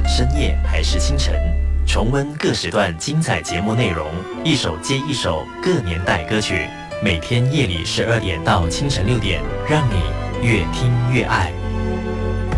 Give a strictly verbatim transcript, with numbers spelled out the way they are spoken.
深夜还是清晨，重温各时段精彩节目内容，一首接一首各年代歌曲。每天夜里十二点到清晨六点，让你越听越爱。